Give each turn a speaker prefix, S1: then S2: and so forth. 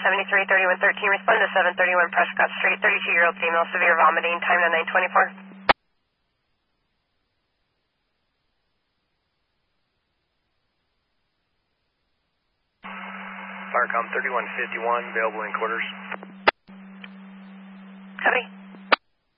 S1: 733113, respond to 731 Prescott Street, 32-year-old female, severe vomiting, time to 924.
S2: Firecom 3151, available in quarters.
S1: Copy.